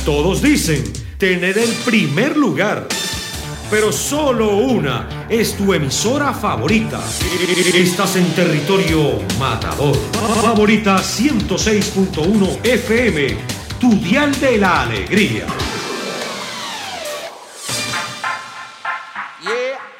Todos dicen tener el primer lugar, pero solo una es tu emisora favorita. Estás en territorio matador. Favorita 106.1 FM, tu dial de la alegría.